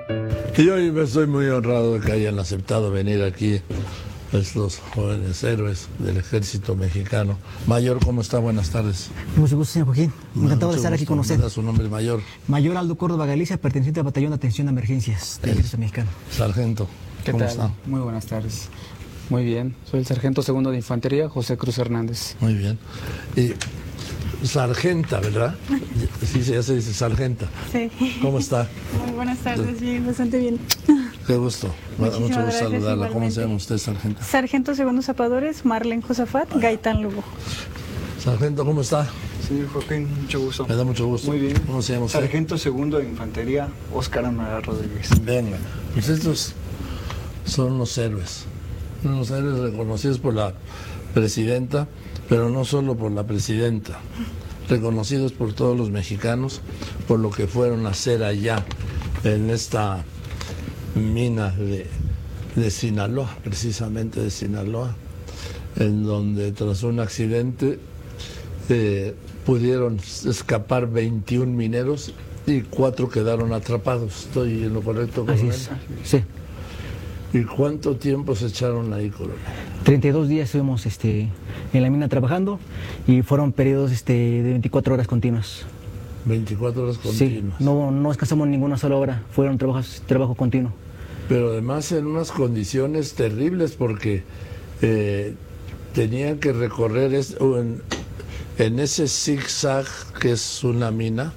Y hoy estoy muy honrado de que hayan aceptado venir aquí estos jóvenes héroes del ejército mexicano. Mayor, ¿cómo está? Buenas tardes. Mucho gusto, señor Joaquín. Encantado de estar aquí con usted. ¿Me da su nombre, mayor? Mayor Aldo Córdoba Galicia, perteneciente al Batallón de Atención a Emergencias del Ejército Mexicano. Sargento, ¿cómo está? Muy buenas tardes. Muy bien. Soy el sargento segundo de Infantería, José Cruz Hernández. Muy bien. Y sargenta, ¿verdad? Sí, ya se dice sargenta. Sí. ¿Cómo está? Muy buenas tardes, bien, bastante bien. Qué gusto. Me da mucho gusto saludarla. ¿Cómo se llama usted, sargento? Sargento segundo Zapadores, Marlene Josafat, Gaitán Lugo. Sargento, ¿cómo está? Señor Joaquín, mucho gusto. Me da mucho gusto. Muy bien. ¿Cómo se llama usted? Sargento segundo de Infantería, Óscar Amara Rodríguez. Venga, pues estos son los héroes reconocidos por la presidenta, pero no solo por la presidenta, reconocidos por todos los mexicanos por lo que fueron a hacer allá en esta mina de Sinaloa, precisamente de Sinaloa, en donde tras un accidente pudieron escapar 21 mineros y 4 quedaron atrapados. ¿Estoy en lo correcto, coronel? Así es, sí. ¿Y cuánto tiempo se echaron ahí, coronel? 32 días estuvimos en la mina trabajando y fueron periodos de 24 horas continuas. 24 horas Sí, continuas. no descansamos ninguna sola hora, fueron trabajo continuo. Pero además en unas condiciones terribles porque tenían que recorrer en ese zigzag que es una mina,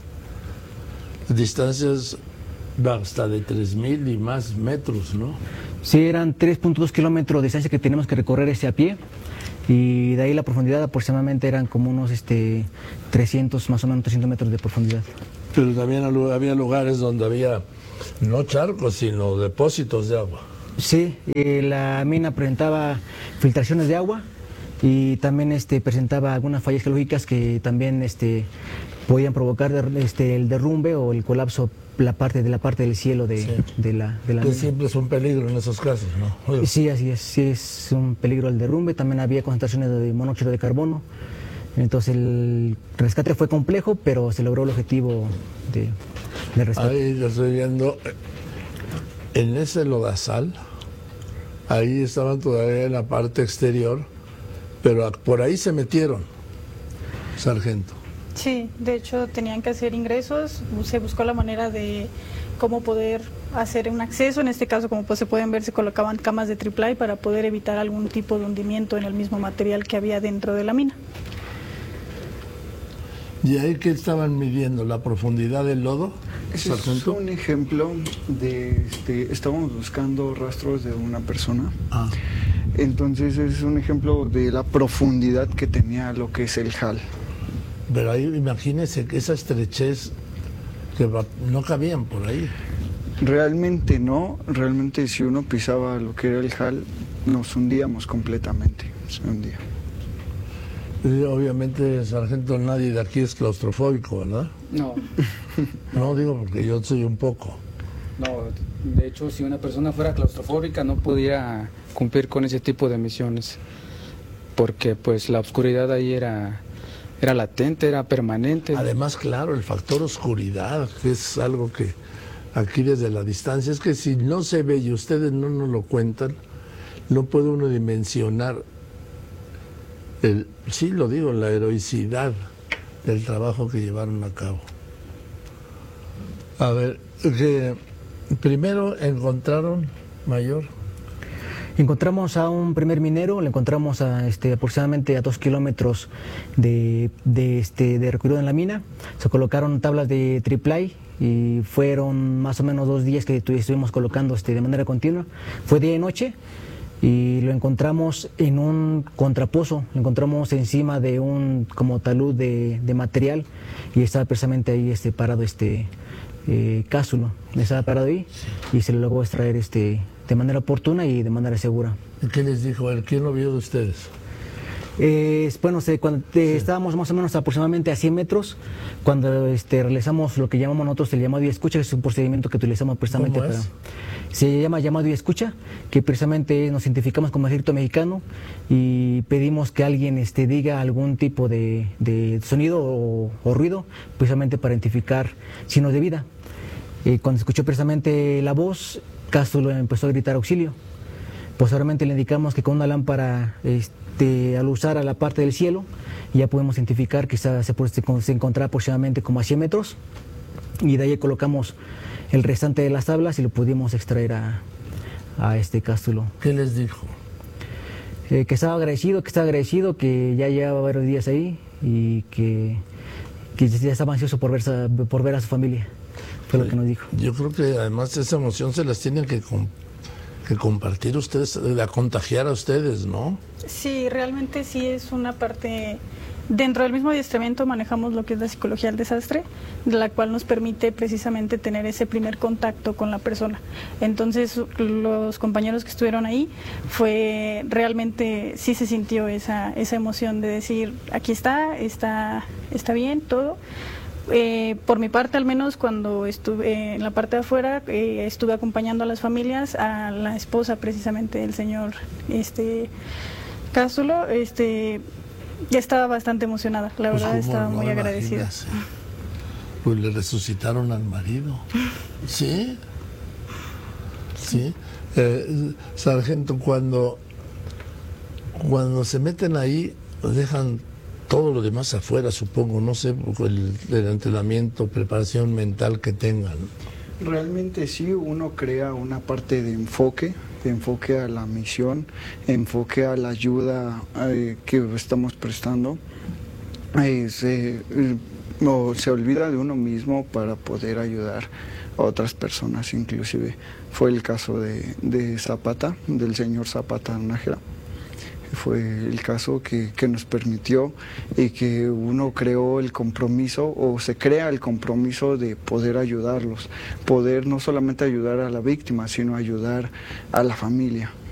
distancias hasta de 3,000 y más metros, ¿no? Sí, eran 3.2 kilómetros de distancia que teníamos que recorrer a pie y de ahí la profundidad aproximadamente eran como unos 300, más o menos 300 metros de profundidad. Pero también había lugares donde había no charcos, sino depósitos de agua. Sí, la mina presentaba filtraciones de agua y también presentaba algunas fallas geológicas que también podían provocar el derrumbe o el colapso la parte del cielo de la mina. Siempre es un peligro en esos casos, ¿no? Sí, así es, sí es un peligro el derrumbe. También había concentraciones de monóxido de carbono. Entonces el rescate fue complejo, pero se logró el objetivo de rescate. Ahí lo estoy viendo, en ese lodazal, ahí estaban todavía en la parte exterior, pero por ahí se metieron, sargento. Sí, de hecho tenían que hacer ingresos, se buscó la manera de cómo poder hacer un acceso, en este caso como se pueden ver se colocaban camas de triple A para poder evitar algún tipo de hundimiento en el mismo material que había dentro de la mina. ¿Y ahí qué estaban midiendo? ¿La profundidad del lodo, Ese es sargento? un ejemplo de, estábamos buscando rastros de una persona. Entonces es un ejemplo de la profundidad que tenía lo que es el JAL. Pero ahí imagínese que esa estrechez que no cabían por ahí. Realmente no, realmente si uno pisaba lo que era el JAL, nos hundíamos completamente, se hundía. Y obviamente, sargento, nadie de aquí es claustrofóbico, ¿verdad? No, No, digo porque yo soy un poco. no. De hecho, si una persona fuera claustrofóbica no podía cumplir con ese tipo de misiones, porque pues la oscuridad ahí era latente, era permanente. Además, claro, el factor oscuridad, que es algo que aquí desde la distancia, es que si no se ve y ustedes no nos lo cuentan, no puede uno dimensionar sí lo digo, la heroicidad del trabajo que llevaron a cabo. A ver, que primero encontraron, mayor. Encontramos a un primer minero, le encontramos aproximadamente a 2 kilómetros de recorrido en la mina. Se colocaron tablas de triple A y fueron más o menos 2 días que estuvimos colocando de manera continua. Fue día y noche y lo encontramos en un contrapozo, lo encontramos encima de un como talud de material y estaba precisamente ahí parado cápsulo, estaba parado ahí y se le logró extraer de manera oportuna y de manera segura. ¿Qué les dijo él? ¿Quién lo vio de ustedes? Bueno, cuando estábamos más o menos aproximadamente a 100 metros, cuando realizamos lo que llamamos nosotros el llamado y escucha, que es un procedimiento que utilizamos precisamente ¿Cómo es? Se llama llamado y escucha, que precisamente nos identificamos como ejército mexicano y pedimos que alguien diga algún tipo de sonido o ruido, precisamente para identificar signos de vida. Cuando escuchó precisamente la voz, Cástulo empezó a gritar auxilio. Posteriormente le indicamos que con una lámpara al a la parte del cielo, ya podemos identificar que se encontraba aproximadamente como a 100 metros, y de ahí colocamos el restante de las tablas y lo pudimos extraer a Cástulo. ¿Qué les dijo? Que estaba agradecido, que ya llevaba varios días ahí y que ya estaba ansioso por ver a su familia. Fue lo que nos dijo. Yo creo que además esa emoción se las tienen que compartir ustedes, a contagiar a ustedes, ¿no? Sí, realmente sí es una parte. Dentro del mismo adiestramiento manejamos lo que es la psicología del desastre, de la cual nos permite precisamente tener ese primer contacto con la persona. Entonces, los compañeros que estuvieron ahí, realmente sí se sintió esa emoción de decir, aquí está bien, todo. Por mi parte, al menos cuando estuve en la parte de afuera, estuve acompañando a las familias, a la esposa precisamente del señor Cástulo, ya estaba bastante emocionada, la verdad estaba muy agradecida. Pues le resucitaron al marido. ¿Sí? ¿Sí? Sargento, cuando se meten ahí, dejan todo lo demás afuera, supongo, no sé, el entrenamiento, preparación mental que tengan. Realmente sí, uno crea una parte de enfoque a la misión, enfoque a la ayuda que estamos prestando. Se olvida de uno mismo para poder ayudar a otras personas, inclusive fue el caso de Zapata, del señor Zapata Nájera. Fue el caso que nos permitió y que uno creó el compromiso, o se crea el compromiso de poder ayudarlos, poder no solamente ayudar a la víctima, sino ayudar a la familia.